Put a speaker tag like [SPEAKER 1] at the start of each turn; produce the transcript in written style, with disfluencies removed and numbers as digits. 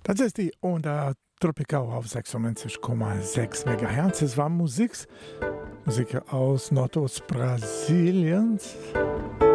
[SPEAKER 1] Das ist die Onda Tropical auf 96,6 MHz. Es war Musik aus Nordost-Brasiliens.